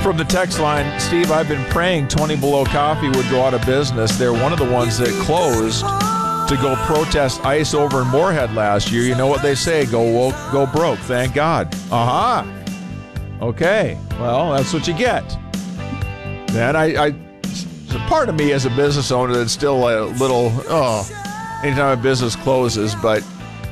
From the text line, Steve, I've been praying 20 Below Coffee would go out of business. They're one of the ones that closed to go protest ICE over in Moorhead last year. You know what they say, go woke, go broke. Thank God. Okay, well, that's what you get. Then there's a part of me as a business owner that's still a little, anytime a business closes, but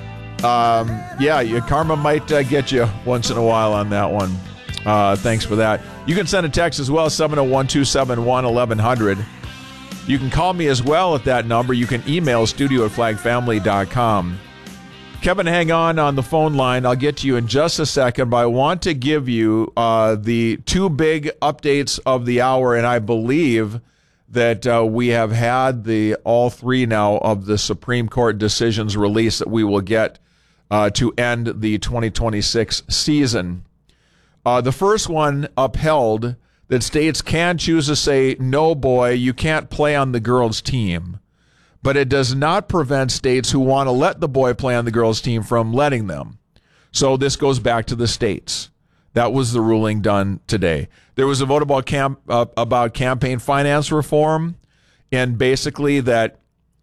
your karma might get you once in a while on that one. Thanks for that. You can send a text as well, 701-271-1100. You can call me as well at that number. You can email studio@flagfamily.com. Kevin, hang on the phone line. I'll get to you in just a second, but I want to give you the two big updates of the hour, and I believe that we have had all three now of the Supreme Court decisions released that we will get to end the 2026 season. The first one upheld that states can choose to say, no, boy, you can't play on the girls' team. But it does not prevent states who want to let the boy play on the girls' team from letting them. So this goes back to the states. That was the ruling done today. There was a vote about campaign finance reform, and basically that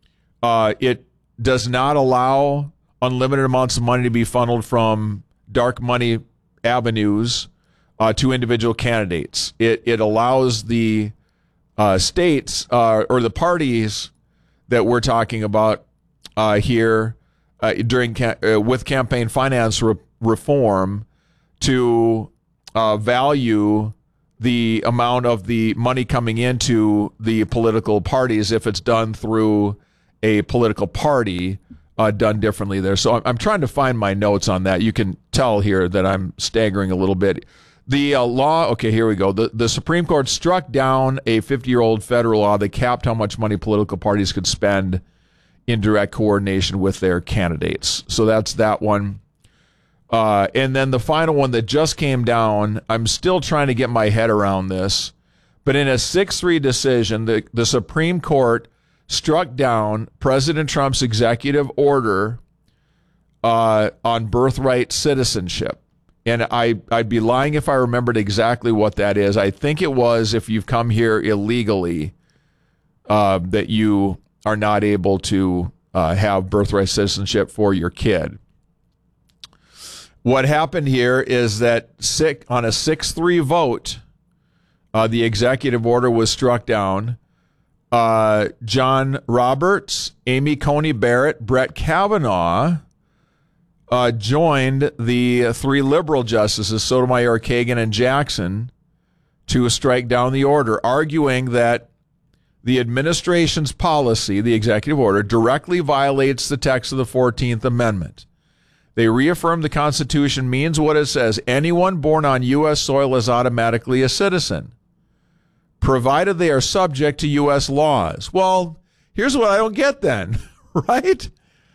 it does not allow unlimited amounts of money to be funneled from dark money avenues to individual candidates. It allows the states or the parties that we're talking about here with campaign finance reform to value the amount of the money coming into the political parties if it's done through a political party done differently there. So I'm trying to find my notes on that. You can tell here that I'm staggering a little bit. The law, okay, here we go. The Supreme Court struck down a 50-year-old federal law that capped how much money political parties could spend in direct coordination with their candidates. So that's that one. And then the final one that just came down, I'm still trying to get my head around this, but in a 6-3 decision, the Supreme Court struck down President Trump's executive order on birthright citizenship. And I'd be lying if I remembered exactly what that is. I think it was if you've come here illegally that you are not able to have birthright citizenship for your kid. What happened here is that on a 6-3 vote, the executive order was struck down. John Roberts, Amy Coney Barrett, Brett Kavanaugh joined the three liberal justices, Sotomayor, Kagan, and Jackson, to strike down the order, arguing that the administration's policy, the executive order, directly violates the text of the 14th Amendment. They reaffirmed the Constitution means what it says. Anyone born on U.S. soil is automatically a citizen, provided they are subject to U.S. laws. Well, here's what I don't get then, right?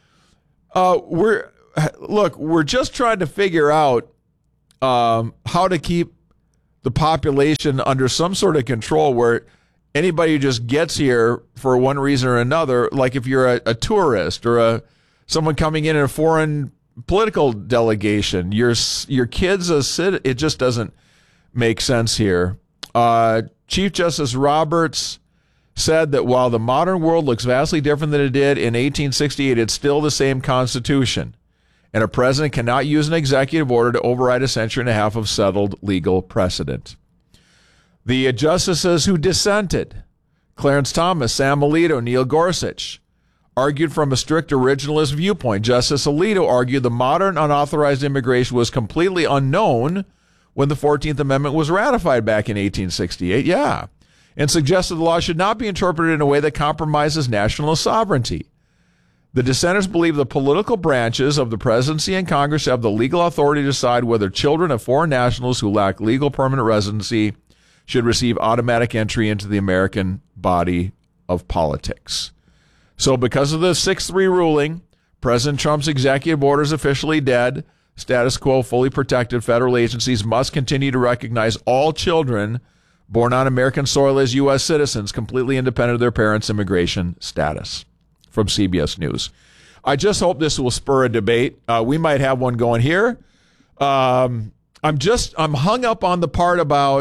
We're just trying to figure out how to keep the population under some sort of control where anybody who just gets here for one reason or another, like if you're a tourist or someone coming in a foreign political delegation, your kid's a citizen. It just doesn't make sense here. Chief Justice Roberts said that while the modern world looks vastly different than it did in 1868, it's still the same Constitution. And a president cannot use an executive order to override a century and a half of settled legal precedent. The justices who dissented, Clarence Thomas, Sam Alito, Neil Gorsuch, argued from a strict originalist viewpoint. Justice Alito argued the modern unauthorized immigration was completely unknown when the 14th Amendment was ratified back in 1868, and suggested the law should not be interpreted in a way that compromises national sovereignty. The dissenters believe the political branches of the presidency and Congress have the legal authority to decide whether children of foreign nationals who lack legal permanent residency should receive automatic entry into the American body of politics. So because of the 6-3 ruling, President Trump's executive order is officially dead. Status quo fully protected. Federal agencies must continue to recognize all children born on American soil as U.S. citizens, completely independent of their parents' immigration status. From CBS News. I just hope this will spur a debate. We might have one going here. I'm hung up on the part about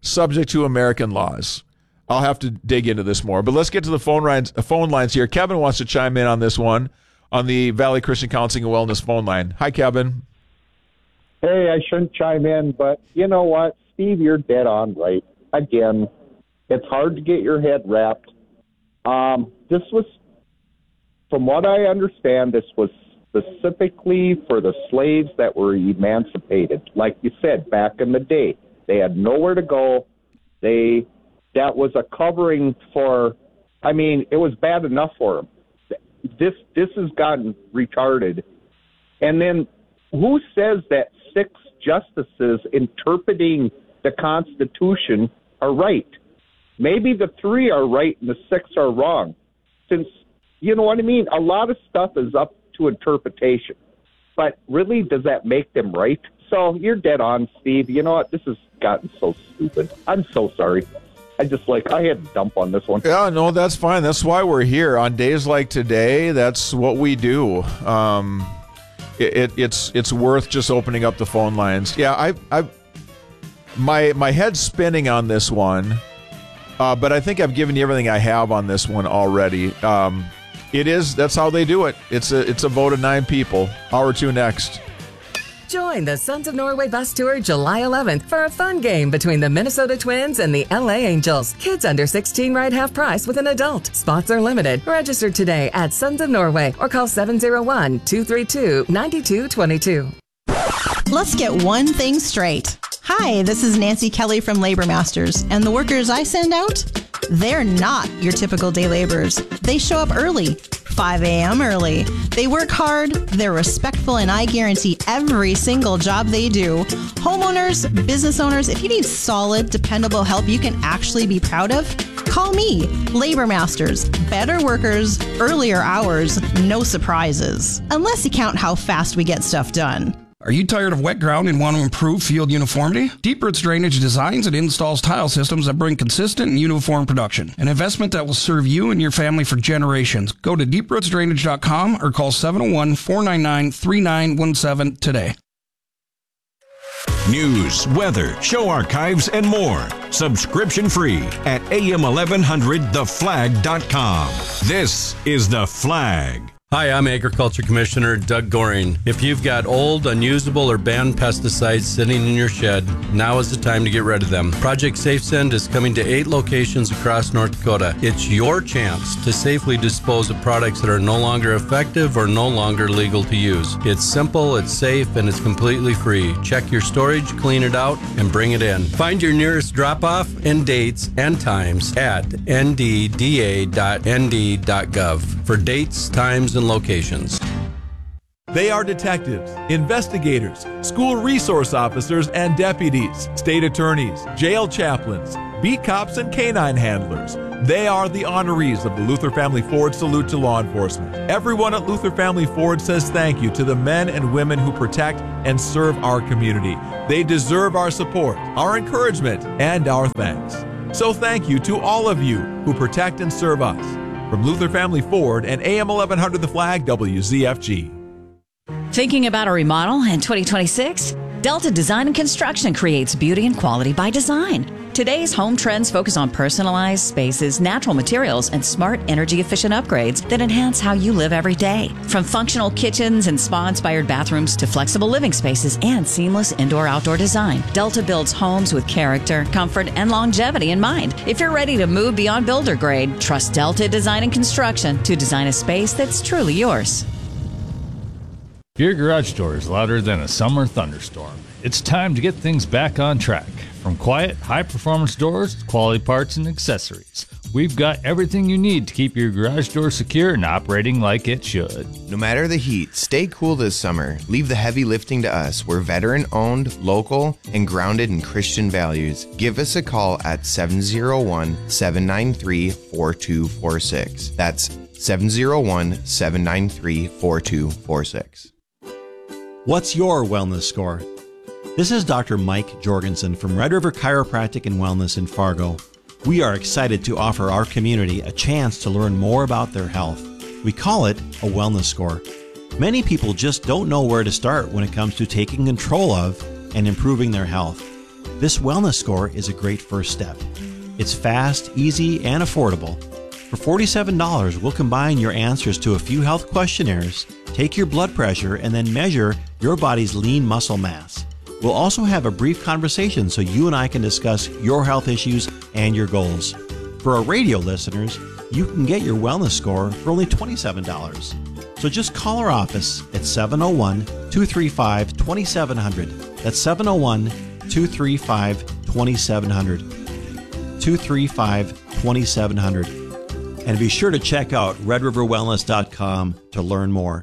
subject to American laws. I'll have to dig into this more. But let's get to the phone lines here. Kevin wants to chime in on this one on the Valley Christian Counseling and Wellness phone line. Hi, Kevin. Hey, I shouldn't chime in, but you know what? Steve, you're dead on right. Again, it's hard to get your head wrapped. This was, from what I understand, this was specifically for the slaves that were emancipated. Like you said, back in the day, they had nowhere to go. That was a covering for, I mean, it was bad enough for them. This has gotten retarded. And then who says that 6 justices interpreting the Constitution are right? Maybe the 3 are right and the 6 are wrong. Since, you know what I mean? A lot of stuff is up to interpretation. But really, does that make them right? So you're dead on, Steve. You know what? This has gotten so stupid. I'm so sorry. I had to dump on this one. Yeah, no, that's fine. That's why we're here. On days like today, that's what we do. It's worth just opening up the phone lines. Yeah, my head's spinning on this one, but I think I've given you everything I have on this one already. That's how they do it. It's a vote of 9 people. Hour 2 next. Join the Sons of Norway bus tour July 11th for a fun game between the Minnesota Twins and the LA Angels. Kids under 16 ride half price with an adult. Spots are limited. Register today at Sons of Norway or call 701-232-9222. Let's get one thing straight. Hi, this is Nancy Kelly from Labor Masters, and the workers I send out, they're not your typical day laborers. They show up early, 5 a.m. early. They work hard, they're respectful, and I guarantee every single job they do. Homeowners, business owners, if you need solid, dependable help you can actually be proud of, call me. Labor Masters. Better workers, earlier hours, no surprises. Unless you count how fast we get stuff done. Are you tired of wet ground and want to improve field uniformity? Deep Roots Drainage designs and installs tile systems that bring consistent and uniform production. An investment that will serve you and your family for generations. Go to deeprootsdrainage.com or call 701-499-3917 today. News, weather, show archives, and more. Subscription free at am1100theflag.com. This is The Flag. Hi, I'm Agriculture Commissioner Doug Goring. If you've got old, unusable, or banned pesticides sitting in your shed, now is the time to get rid of them. Project SafeSend is coming to 8 locations across North Dakota. It's your chance to safely dispose of products that are no longer effective or no longer legal to use. It's simple, it's safe, and it's completely free. Check your storage, clean it out, and bring it in. Find your nearest drop-off and dates and times at ndda.nd.gov for dates, times, and locations. They are detectives, investigators, school resource officers and deputies, state attorneys, jail chaplains, beat cops, and canine handlers. They are the honorees of the Luther Family Ford Salute to Law Enforcement. Everyone at Luther Family Ford says thank you to the men and women who protect and serve our community. They deserve our support, our encouragement, and our thanks. So thank you to all of you who protect and serve us. From Luther Family Ford and AM 1100 The Flag, WZFG. Thinking about a remodel in 2026? Delta Design and Construction creates beauty and quality by design. Today's home trends focus on personalized spaces, natural materials, and smart energy-efficient upgrades that enhance how you live every day. From functional kitchens and spa-inspired bathrooms to flexible living spaces and seamless indoor-outdoor design, Delta builds homes with character, comfort, and longevity in mind. If you're ready to move beyond builder grade, trust Delta Design and Construction to design a space that's truly yours. Your garage door is louder than a summer thunderstorm. It's time to get things back on track. From quiet, high-performance doors to quality parts and accessories, we've got everything you need to keep your garage door secure and operating like it should. No matter the heat, stay cool this summer. Leave the heavy lifting to us. We're veteran-owned, local, and grounded in Christian values. Give us a call at 701-793-4246. That's 701-793-4246. What's your wellness score? This is Dr. Mike Jorgensen from Red River Chiropractic and Wellness in Fargo. We are excited to offer our community a chance to learn more about their health. We call it a wellness score. Many people just don't know where to start when it comes to taking control of and improving their health. This wellness score is a great first step. It's fast, easy, and affordable. For $47, we'll combine your answers to a few health questionnaires, take your blood pressure, and then measure your body's lean muscle mass. We'll also have a brief conversation so you and I can discuss your health issues and your goals. For our radio listeners, you can get your wellness score for only $27. So just call our office at 701-235-2700. That's 701-235-2700. 235-2700. And be sure to check out redriverwellness.com to learn more.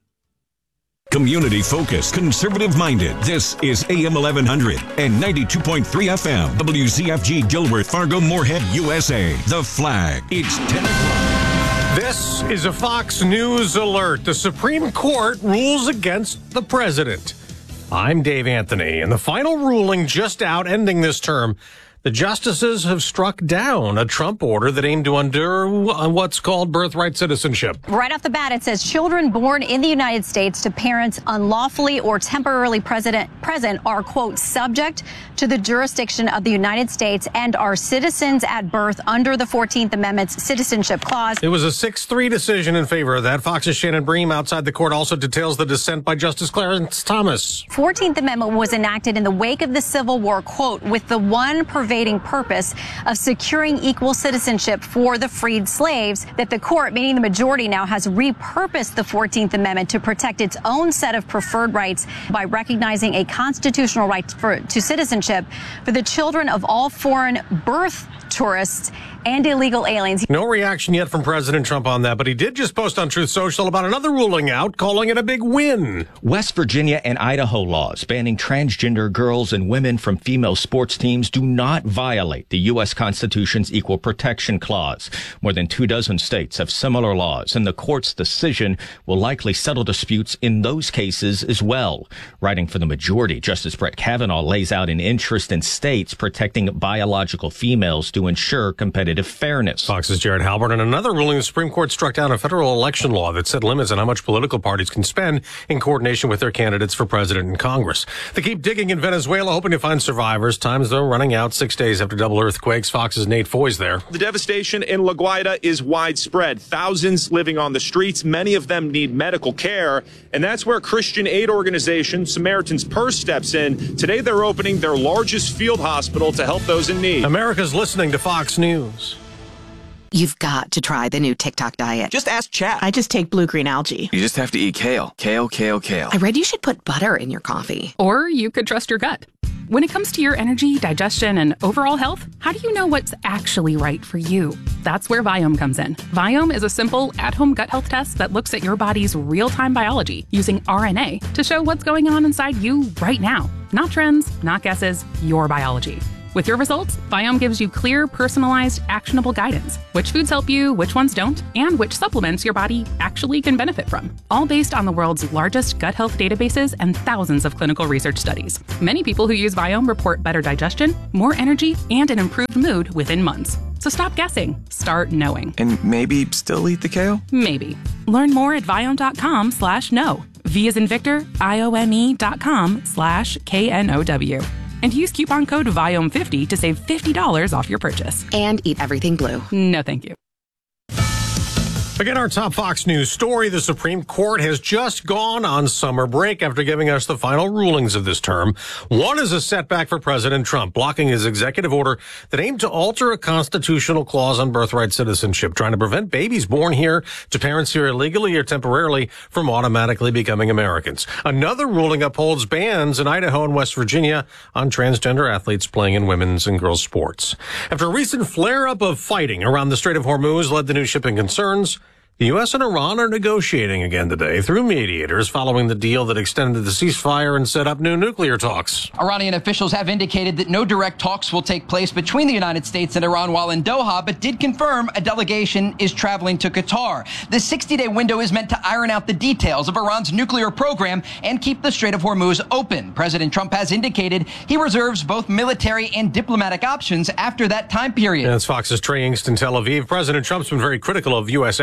Community focused, conservative minded. This is AM 1100 and 92.3 FM. WZFG Gilworth, Fargo, Moorhead, USA. The Flag. It's 10 o'clock. This is a Fox News alert. The Supreme Court rules against the president. I'm Dave Anthony, and the final ruling just out ending this term. The justices have struck down a Trump order that aimed to undo what's called birthright citizenship. Right off the bat, it says children born in the United States to parents unlawfully or temporarily present are, quote, subject to the jurisdiction of the United States and are citizens at birth under the 14th Amendment's Citizenship Clause. It was a 6-3 decision in favor of that. Fox's Shannon Bream outside the court also details the dissent by Justice Clarence Thomas. 14th Amendment was enacted in the wake of the Civil War, quote, with the one pervading purpose of securing equal citizenship for the freed slaves, that the court, meaning the majority now, has repurposed the 14th Amendment to protect its own set of preferred rights by recognizing a constitutional right to citizenship for the children of all foreign birth tourists and illegal aliens. No reaction yet from President Trump on that, but he did just post on Truth Social about another ruling out, calling it a big win. West Virginia and Idaho laws banning transgender girls and women from female sports teams do not violate the U.S. Constitution's Equal Protection Clause. More than 24 states have similar laws, and the court's decision will likely settle disputes in those cases as well. Writing for the majority, Justice Brett Kavanaugh lays out an interest in states protecting biological females to ensure competitive fairness. Fox's Jared Halbert. And another ruling, the Supreme Court struck down a federal election law that set limits on how much political parties can spend in coordination with their candidates for president and Congress. They keep digging in Venezuela, hoping to find survivors. Time's, though, running out 6 days after double earthquakes. Fox's Nate Foy's there. The devastation in La Guaira is widespread. Thousands living on the streets. Many of them need medical care. And that's where Christian aid organization Samaritan's Purse steps in. Today, they're opening their largest field hospital to help those in need. America's listening to Fox News. You've got to try the new TikTok diet. Just ask Chat. I just take blue-green algae. You just have to eat kale. Kale, kale, kale. I read you should put butter in your coffee. Or you could trust your gut. When it comes to your energy, digestion, and overall health, how do you know what's actually right for you? That's where Viome comes in. Viome is a simple, at-home gut health test that looks at your body's real-time biology using RNA to show what's going on inside you right now. Not trends, not guesses, your biology. With your results, Viome gives you clear, personalized, actionable guidance. Which foods help you, which ones don't, and which supplements your body actually can benefit from. All based on the world's largest gut health databases and thousands of clinical research studies. Many people who use Viome report better digestion, more energy, and an improved mood within months. So stop guessing. Start knowing. And maybe still eat the kale? Maybe. Learn more at Viome.com/know. V as in Victor, IOME.com/KNOW. And use coupon code VIOME50 to save $50 off your purchase. And eat everything blue. No, thank you. Again, our top Fox News story, the Supreme Court has just gone on summer break after giving us the final rulings of this term. One is a setback for President Trump, blocking his executive order that aimed to alter a constitutional clause on birthright citizenship, trying to prevent babies born here to parents here illegally or temporarily from automatically becoming Americans. Another ruling upholds bans in Idaho and West Virginia on transgender athletes playing in women's and girls' sports. After a recent flare-up of fighting around the Strait of Hormuz led to new shipping concerns, the U.S. and Iran are negotiating again today through mediators following the deal that extended the ceasefire and set up new nuclear talks. Iranian officials have indicated that no direct talks will take place between the United States and Iran while in Doha, but did confirm a delegation is traveling to Qatar. The 60-day window is meant to iron out the details of Iran's nuclear program and keep the Strait of Hormuz open. President Trump has indicated he reserves both military and diplomatic options after that time period. That's Fox's Trey Inks in Tel Aviv. President Trump's been very critical of U.S. allies for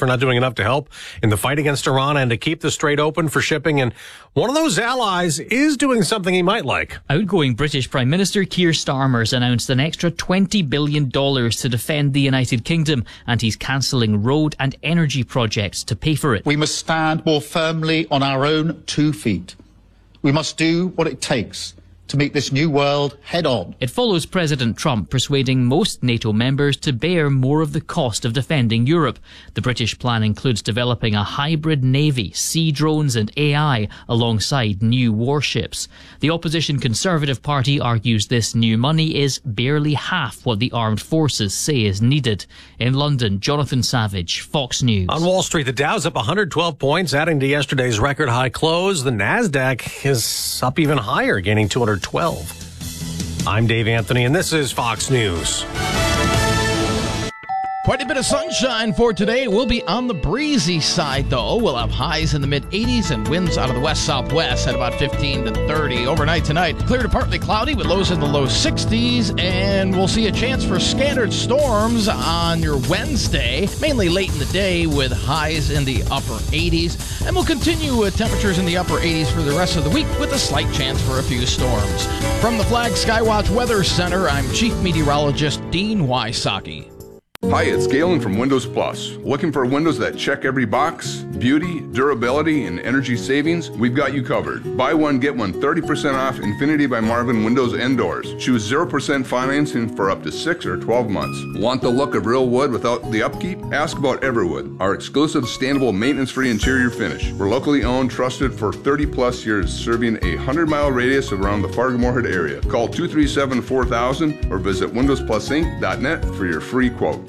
not doing enough to help in the fight against Iran and to keep the Strait open for shipping. And one of those allies is doing something he might like. Outgoing British Prime Minister Keir Starmer's announced an extra $20 billion to defend the United Kingdom, and he's cancelling road and energy projects to pay for it. We must stand more firmly on our own 2 feet. We must do what it takes to meet this new world head on. It follows President Trump persuading most NATO members to bear more of the cost of defending Europe. The British plan includes developing a hybrid navy, sea drones and AI alongside new warships. The opposition Conservative Party argues this new money is barely half what the armed forces say is needed. In London, Jonathan Savage, Fox News. On Wall Street, the Dow's up 112 points, adding to yesterday's record high close. The Nasdaq is up even higher, gaining 212. I'm Dave Anthony, and this is Fox News. Quite a bit of sunshine for today. We'll be on the breezy side, though. We'll have highs in the mid-80s and winds out of the west-southwest at about 15 to 30. Overnight tonight, clear to partly cloudy with lows in the low 60s, and we'll see a chance for scattered storms on your Wednesday, mainly late in the day with highs in the upper 80s. And we'll continue with temperatures in the upper 80s for the rest of the week with a slight chance for a few storms. From the Flag Skywatch Weather Center, I'm Chief Meteorologist Dean Wysocki. Hi, it's Galen from Windows Plus. Looking for windows that check every box? Beauty, durability, and energy savings? We've got you covered. Buy one, get one 30% off Infinity by Marvin windows and doors. Choose 0% financing for up to 6 or 12 months. Want the look of real wood without the upkeep? Ask about Everwood, our exclusive sustainable maintenance-free interior finish. We're locally owned, trusted for 30 plus years, serving a 100-mile radius around the Fargo-Moorhead area. Call 237-4000 or visit windowsplusinc.net for your free quote.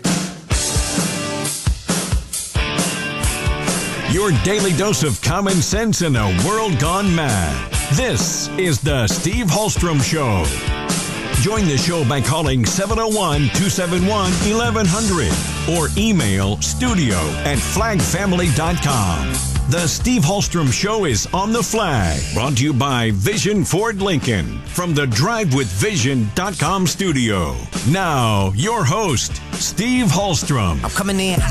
Your daily dose of common sense in a world gone mad. This is the Steve Hallstrom Show. Join the show by calling 701-271-1100 or email studio@flagfamily.com. The Steve Hallstrom Show is on the Flag, brought to you by Vision Ford Lincoln from the DriveWithVision.com studio. Now, your host, Steve Hallstrom. I'm coming in.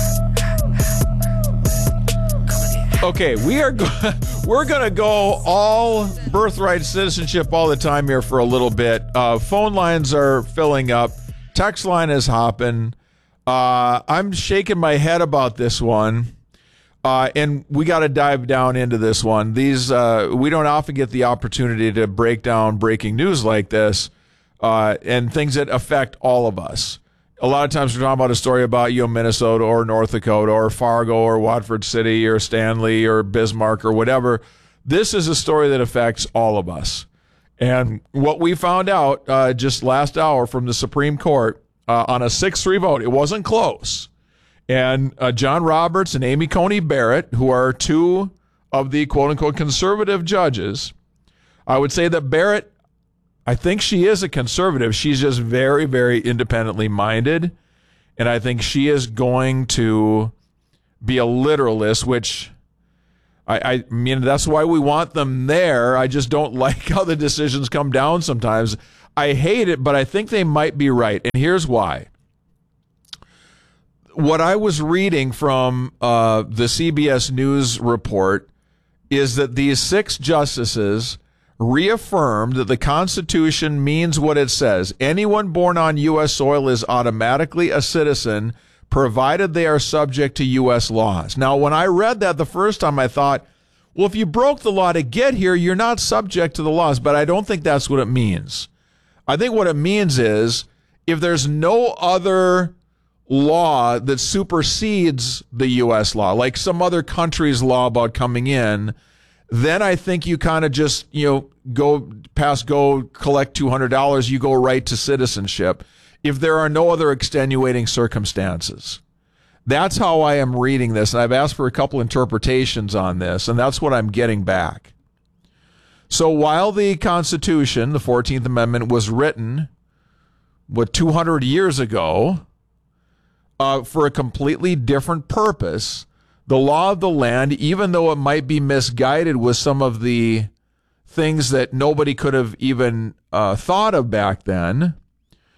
Okay, we're going to go all birthright citizenship all the time here for a little bit. Phone lines are filling up. Text line is hopping. I'm shaking my head about this one. And we got to dive down into this one. These we don't often get the opportunity to break down breaking news like this and things that affect all of us. A lot of times we're talking about a story about, Minnesota or North Dakota or Fargo or Watford City or Stanley or Bismarck or whatever. This is a story that affects all of us. And what we found out just last hour from the Supreme Court on a 6-3 vote, it wasn't close. And John Roberts and Amy Coney Barrett, who are two of the quote-unquote conservative judges, I would say that Barrett, I think she is a conservative. She's just very, very independently minded. And I think she is going to be a literalist, which I mean, that's why we want them there. I just don't like how the decisions come down sometimes. I hate it, but I think they might be right. And here's why. What I was reading from the CBS News report is that these 6 justices reaffirmed that the Constitution means what it says. Anyone born on U.S. soil is automatically a citizen, provided they are subject to U.S. laws. Now, when I read that the first time, I thought, well, if you broke the law to get here, you're not subject to the laws. But I don't think that's what it means. I think what it means is if there's no other law that supersedes the U.S. law, like some other country's law about coming in, then I think you kind of just, go collect $200, you go right to citizenship if there are no other extenuating circumstances. That's how I am reading this. And I've asked for a couple interpretations on this, and that's what I'm getting back. So while the Constitution, the 14th Amendment, was written, 200 years ago, for a completely different purpose, the law of the land, even though it might be misguided with some of the things that nobody could have even thought of back then,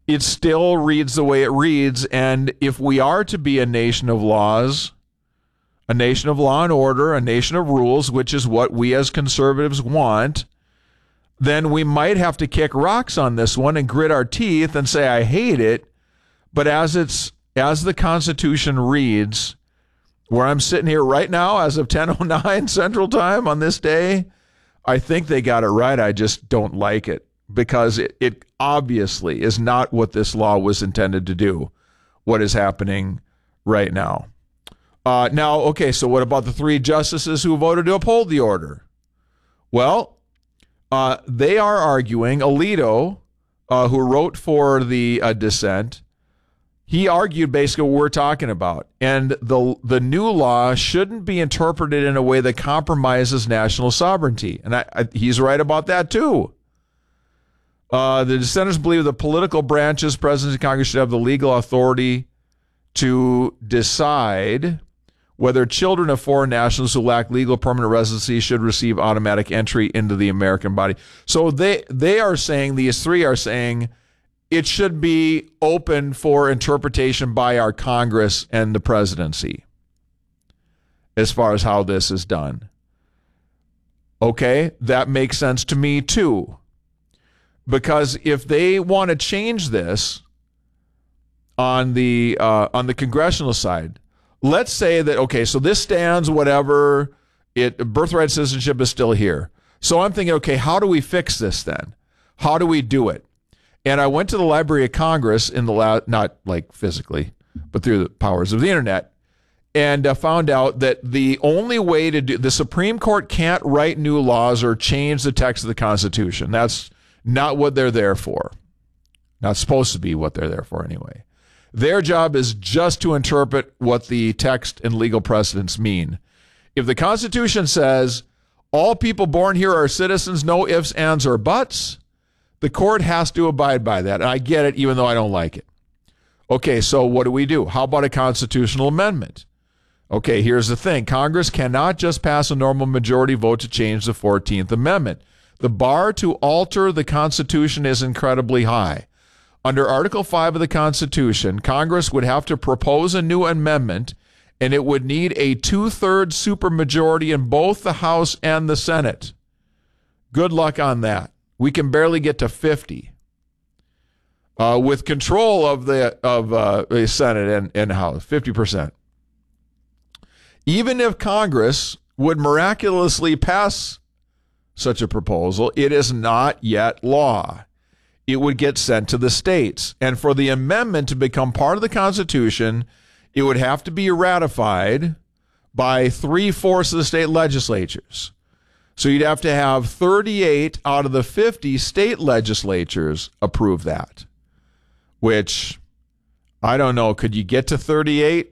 it still reads the way it reads. And if we are to be a nation of laws, a nation of law and order, a nation of rules, which is what we as conservatives want, then we might have to kick rocks on this one and grit our teeth and say, I hate it. But as the Constitution reads, where I'm sitting here right now as of 10:09 Central Time on this day, I think they got it right. I just don't like it because it obviously is not what this law was intended to do, what is happening right now. Okay, so what about the 3 justices who voted to uphold the order? Well, they are arguing, Alito, who wrote for the dissent, he argued basically what we're talking about. And the new law shouldn't be interpreted in a way that compromises national sovereignty. And he's right about that, too. The dissenters believe the political branches, presidents and Congress, should have the legal authority to decide whether children of foreign nationals who lack legal permanent residency should receive automatic entry into the American body. So they are saying, these 3 are saying, it should be open for interpretation by our Congress and the presidency as far as how this is done. Okay, that makes sense to me too. Because if they want to change this on the congressional side, let's say that, okay, so this stands, whatever, birthright citizenship is still here. So I'm thinking, okay, how do we fix this then? How do we do it? And I went to the Library of Congress not like physically, but through the powers of the internet, and found out that the only way to do, the Supreme Court can't write new laws or change the text of the Constitution. That's not what they're there for. Not supposed to be what they're there for anyway. Their job is just to interpret what the text and legal precedents mean. If the Constitution says all people born here are citizens, no ifs, ands, or buts, the court has to abide by that. And I get it, even though I don't like it. Okay, so what do? How about a constitutional amendment? Okay, here's the thing. Congress cannot just pass a normal majority vote to change the 14th Amendment. The bar to alter the Constitution is incredibly high. Under Article 5 of the Constitution, Congress would have to propose a new amendment, and it would need a 2/3 supermajority in both the House and the Senate. Good luck on that. We can barely get to 50. With control of the Senate and House, 50%. Even if Congress would miraculously pass such a proposal, it is not yet law. It would get sent to the states. And for the amendment to become part of the Constitution, it would have to be ratified by 3/4 of the state legislatures. So you'd have to have 38 out of the 50 state legislatures approve that, which, I don't know, could you get to 38?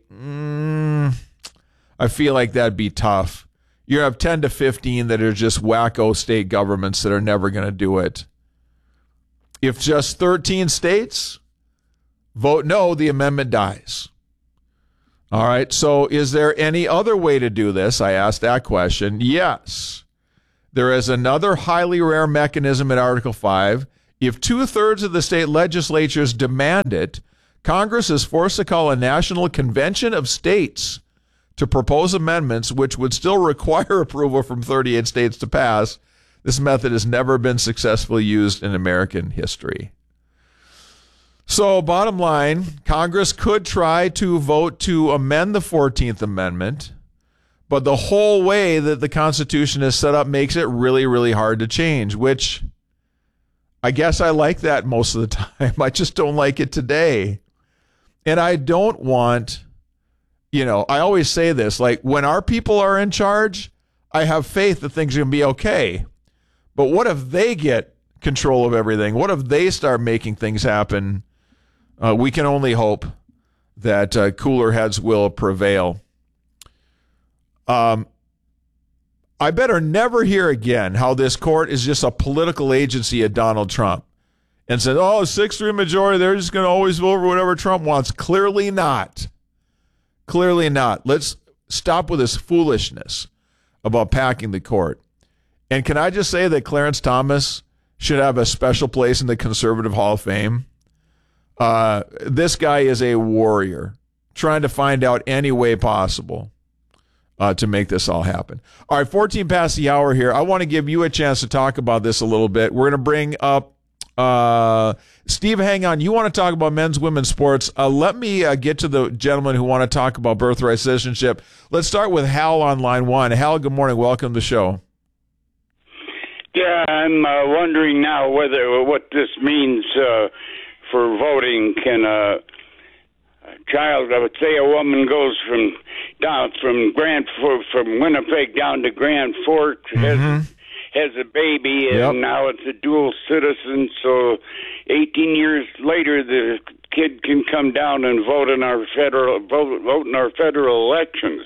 I feel like that'd be tough. You have 10 to 15 that are just wacko state governments that are never going to do it. If just 13 states vote no, the amendment dies. All right, so is there any other way to do this? I asked that question. Yes. There is another highly rare mechanism in Article 5. If 2/3 of the state legislatures demand it, Congress is forced to call a national convention of states to propose amendments which would still require approval from 38 states to pass. This method has never been successfully used in American history. So, bottom line, Congress could try to vote to amend the 14th Amendment, but the whole way that the Constitution is set up makes it really, really hard to change, which I guess I like that most of the time. I just don't like it today. And I don't want, I always say this, like when our people are in charge, I have faith that things are going to be okay. But what if they get control of everything? What if they start making things happen? We can only hope that cooler heads will prevail. I better never hear again how this court is just a political agency of Donald Trump and said, 6-3 majority, they're just going to always vote for whatever Trump wants. Clearly not. Clearly not. Let's stop with this foolishness about packing the court. And can I just say that Clarence Thomas should have a special place in the Conservative Hall of Fame? This guy is a warrior, trying to find out any way possible to make this all happen. All right, 14 past the hour here. I want to give you a chance to talk about this a little bit. We're going to bring up Steve, hang on. You want to talk about men's, women's sports. Let me get to the gentlemen who want to talk about birthright citizenship. Let's start with Hal on line one. Hal, good morning. Welcome to the show. Yeah, I'm wondering now what this means for voting. Can a child, I would say a woman goes from Winnipeg down to Grand Forks, has a baby, and now it's a dual citizen, so 18 years later the kid can come down and vote in our federal elections.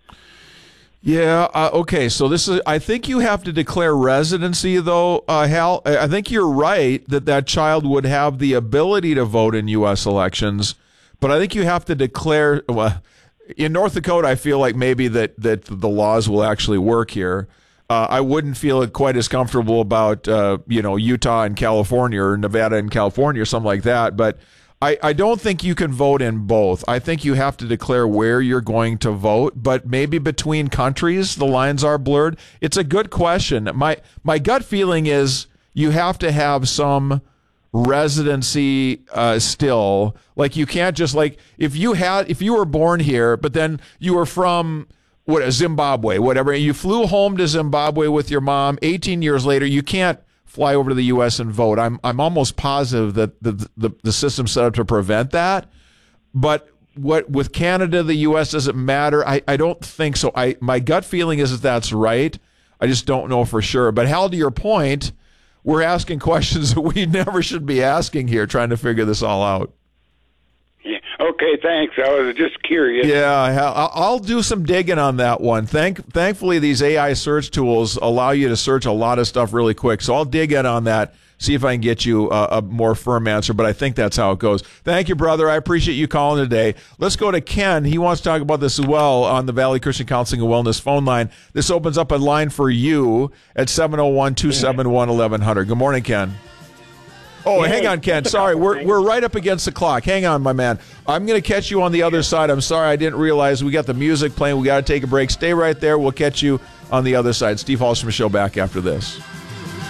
Yeah, okay, so I think you have to declare residency, though, Hal. I think you're right that child would have the ability to vote in U.S. elections, but I think you have to declare, in North Dakota, I feel like maybe that the laws will actually work here. I wouldn't feel quite as comfortable about, Utah and California or Nevada and California or something like that, but I don't think you can vote in both. I think you have to declare where you're going to vote, but maybe between countries the lines are blurred. It's a good question. My gut feeling is you have to have some residency still. Like you can't just if you were born here, but then you were from Zimbabwe, whatever, and you flew home to Zimbabwe with your mom 18 years later, you can't fly over to the U.S. and vote. I'm almost positive that the system's set up to prevent that. But with Canada, the U.S. doesn't matter. I don't think so. My gut feeling is that that's right. I just don't know for sure. But Hal, to your point, we're asking questions that we never should be asking here, trying to figure this all out. Yeah. Okay, thanks. I was just curious. Yeah, I'll do some digging on that one. Thankfully, these AI search tools allow you to search a lot of stuff really quick. So I'll dig in on that, see if I can get you a more firm answer. But I think that's how it goes. Thank you, brother. I appreciate you calling today. Let's go to Ken. He wants to talk about this as well on the Valley Christian Counseling and Wellness phone line. This opens up a line for you at 701-271-1100. Good morning, Ken. Oh, hang on, Ken. Sorry, we're right up against the clock. Hang on, my man. I'm going to catch you on the other side. I'm sorry, I didn't realize we got the music playing. We got to take a break. Stay right there. We'll catch you on the other side. Steve Hallstrom Show back after this.